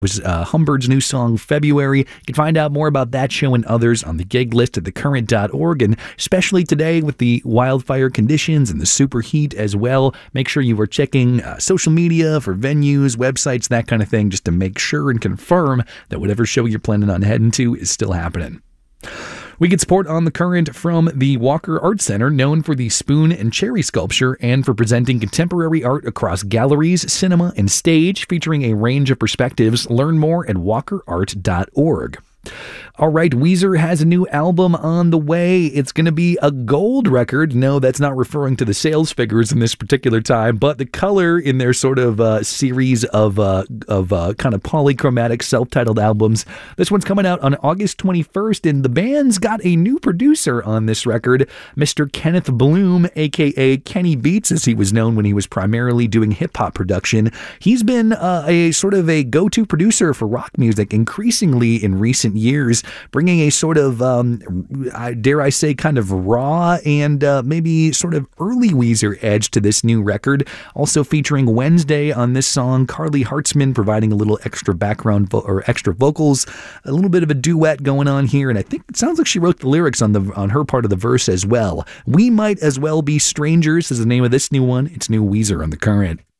was Humbirds' new song, February. You can find out more about that show and others on the gig list at thecurrent.org, and especially today with the wildfire conditions and the superheat as well, make sure you are checking social media for venues, websites, that kind of thing, just to make sure and confirm that whatever show you're planning on heading to is still happening. We get support on The Current from the Walker Art Center, known for the spoon and cherry sculpture and for presenting contemporary art across galleries, cinema, and stage, featuring a range of perspectives. Learn more at walkerart.org. All right, Weezer has a new album on the way. It's going to be a gold record. No, that's not referring to the sales figures in this particular time, but the color in their sort of series of kind of polychromatic self-titled albums. This one's coming out on August 21st, and the band's got a new producer on this record, Mr. Kenneth Bloom, a.k.a. Kenny Beats, as he was known when he was primarily doing hip-hop production. He's been a sort of a go-to producer for rock music increasingly in recent years, bringing a sort of, dare I say, kind of raw and maybe sort of early Weezer edge to this new record. Also featuring Wednesday on this song, Carly Hartzman providing a little extra background or extra vocals, a little bit of a duet going on here, and I think it sounds like she wrote the lyrics on her part of the verse as well. We Might As Well Be Strangers is the name of this new one. It's new Weezer on The Current.